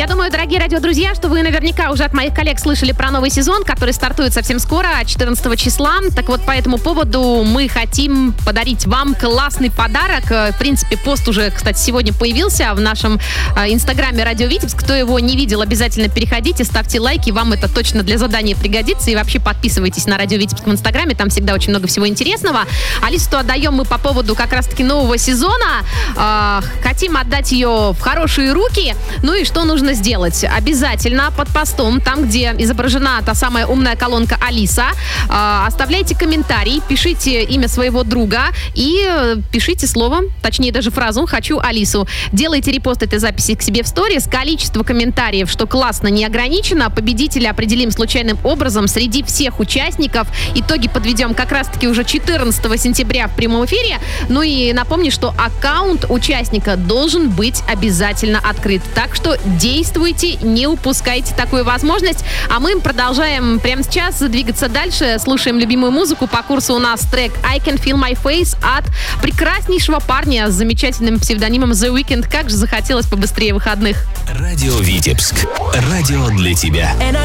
Я думаю, дорогие радиодрузья, что вы наверняка уже от моих коллег слышали про новый сезон, который стартует совсем скоро, 14 числа. Так вот, по этому поводу мы хотим подарить вам классный подарок. В принципе, пост уже, кстати, сегодня появился в нашем инстаграме Радио Витебск. Кто его не видел, обязательно переходите, ставьте лайки, вам это точно для задания пригодится. И вообще подписывайтесь на Радио Витебск в инстаграме, там всегда очень много всего интересного. Алису отдаем мы по поводу как раз-таки нового сезона. Хотим отдать ее в хорошие руки. Ну и что нужно сделать? Обязательно под постом, там, где изображена та самая умная колонка Алиса, оставляйте комментарий, пишите имя своего друга и пишите слово, точнее даже фразу «Хочу Алису». Делайте репост этой записи к себе в сторис. Количество комментариев, что классно, не ограничено. Победителя определим случайным образом среди всех участников. Итоги подведем как раз-таки уже 14 сентября в прямом эфире. Ну и напомню, что аккаунт участника должен быть обязательно открыт. Так что действуйте, не упускайте такую возможность. А мы продолжаем прямо сейчас двигаться дальше. Слушаем любимую музыку. По курсу у нас трек I Can Feel My Face от прекраснейшего парня с замечательным псевдонимом The Weeknd. Как же захотелось побыстрее выходных. Радио Витебск. Радио для тебя.